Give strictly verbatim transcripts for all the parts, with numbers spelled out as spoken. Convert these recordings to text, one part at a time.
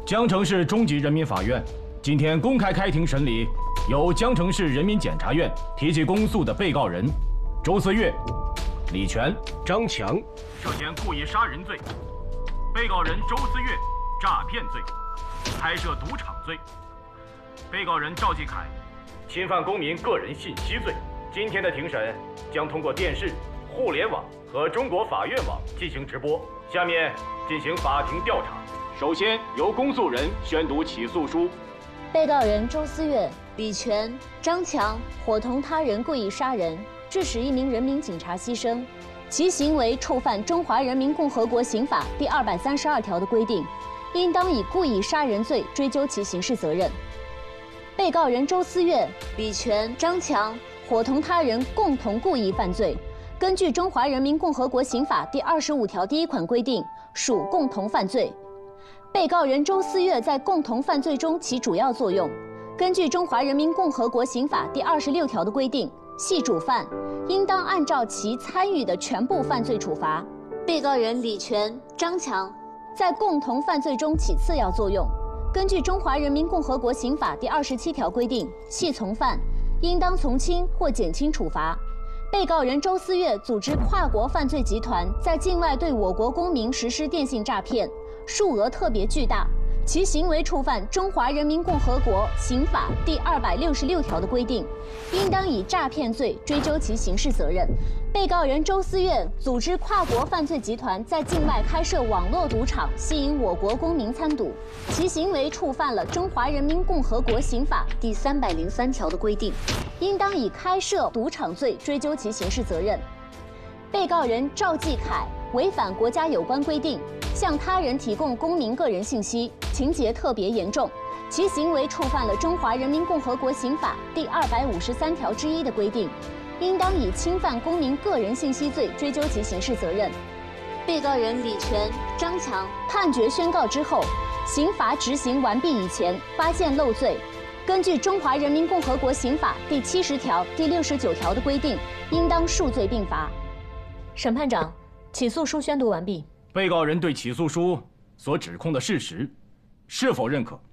江城市中级人民法院今天公开开庭审理由江城市人民检察院提起公诉的被告人周思月、李全、张强涉嫌故意杀人罪；被告人周思月诈骗罪、开设赌场罪；被告人赵继凯侵犯公民个人信息罪。今天的庭审将通过电视、互联网和中国法院网进行直播。下面进行法庭调查。首先由公诉人宣读起诉书。 被告人周思月、李全、张强伙同他人故意杀人，致使一名人民警察牺牲，其行为触犯《中华人民共和国刑法》第二百三十二条的规定，应当以故意杀人罪追究其刑事责任。被告人周思月、李全、张强伙同他人共同故意犯罪，根据《中华人民共和国刑法》第二十五条第一款规定，属共同犯罪。被告人周思月在共同犯罪中起主要作用，根据《中华人民共和国刑法》第二十六条的规定，系主犯，应当按照其参与的全部犯罪处罚。被告人李全、张强在共同犯罪中起次要作用，根据《中华人民共和国刑法》第二十七条规定，系从犯，应当从轻或减轻处罚。被告人周思月组织跨国犯罪集团在境外对我国公民实施电信诈骗，数额特别巨大，其行为触犯《中华人民共和国刑法》第二百六十六条的规定，应当以诈骗罪追究其刑事责任。被告人周思月组织跨国犯罪集团在境外开设网络赌场，吸引我国公民参赌，其行为触犯了《中华人民共和国刑法》第三百零三条的规定，应当以开设赌场罪追究其刑事责任。被告人赵继凯违反国家有关规定，向他人提供公民个人信息，情节特别严重，其行为触犯了《中华人民共和国刑法》第二百五十三条之一的规定，应当以侵犯公民个人信息罪追究其刑事责任。被告人李全、张强判决宣告之后，刑罚执行完毕以前发现漏罪，根据《中华人民共和国刑法》第七十条、第六十九条的规定，应当数罪并罚。审判长，起诉书宣读完毕。 被告人对起诉书所指控的事实是否认可？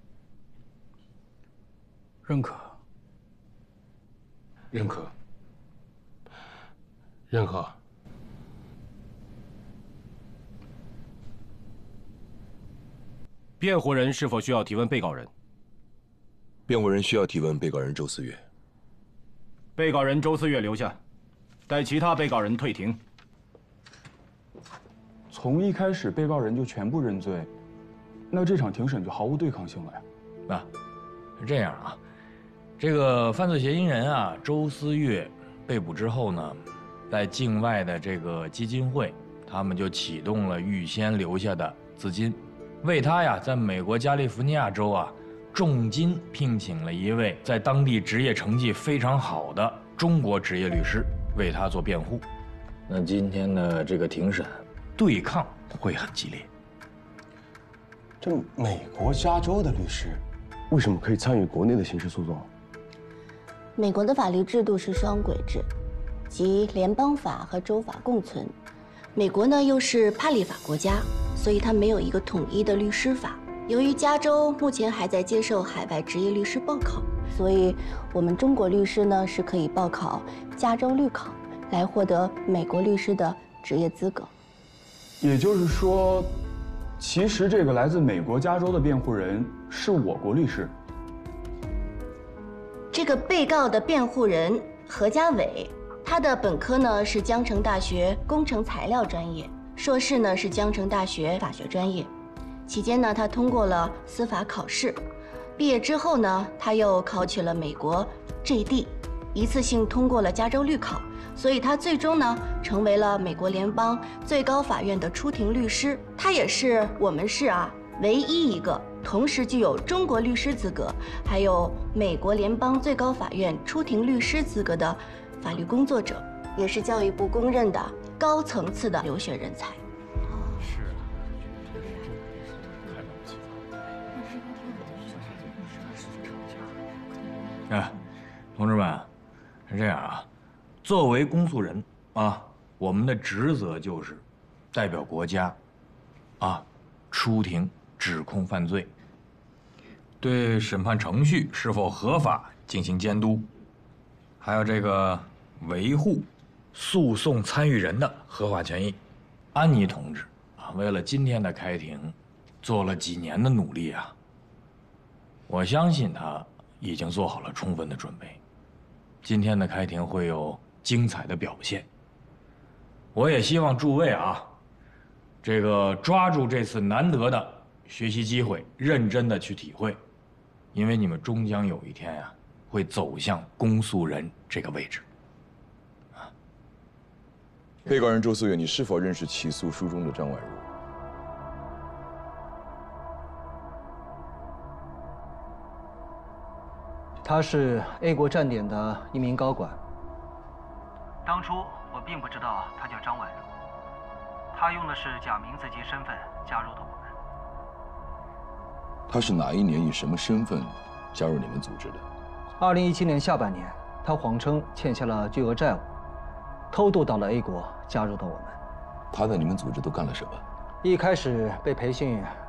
认可。认可。认可。 辩护人是否需要提问被告人？ 辩护人需要提问被告人周思月。 被告人周思月留下，待其他被告人退庭。 从一开始被告人就全部认罪，那这场庭审就毫无对抗性了呀。 啊，是这样啊，这个犯罪嫌疑人啊，周思月被捕之后呢，在境外的这个基金会，他们就启动了预先留下的资金，为他呀，在美国加利福尼亚州啊，重金聘请了一位在当地职业成绩非常好的中国职业律师为他做辩护。那今天的这个庭审，对抗会很激烈。 这美国加州的律师，为什么可以参与国内的刑事诉讼？ 美国的法律制度是双轨制，即联邦法和州法共存。美国呢又是帕里法国家，所以它没有一个统一的律师法。由于加州目前还在接受海外职业律师报考，所以我们中国律师呢是可以报考加州律考，来获得美国律师的职业资格。 也就是说，其实这个来自美国加州的辩护人是我国律师。 这个被告的辩护人何家伟，他的本科呢是江城大学工程材料专业，硕士呢是江城大学法学专业。期间呢，他通过了司法考试，毕业之后呢，他又考取了美国 J D， 一次性通过了加州律考。所以他最终呢，成为了美国联邦最高法院的出庭律师。他也是我们市啊唯一一个同时具有中国律师资格，还有美国联邦最高法院出庭律师资格的法律工作者，也是教育部公认的高层次的留学人才。 是啊。哎，同志们，是这样啊。作为公诉人啊，我们的职责就是代表国家，啊，出庭指控犯罪， 对审判程序是否合法进行监督，还有这个维护诉讼参与人的合法权益。安妮同志啊，为了今天的开庭，做了几年的努力啊。我相信他已经做好了充分的准备，今天的开庭会有精彩的表现。我也希望诸位啊，这个抓住这次难得的学习机会，认真的去体会，因为你们终将有一天呀、啊，会走向公诉人这个位置。啊， 被告人周思月，你是否认识起诉书中的张婉如？ 他是 A 国站点的一名高管。 当初我并不知道他叫张婉如，他用的是假名字及身份加入的我们。 他是哪一年以什么身份加入你们组织的？ 二零一七年下半年，他谎称欠下了巨额债务，偷渡到了 A 国，加入的我们。 他在你们组织都干了什么？ 一开始被培训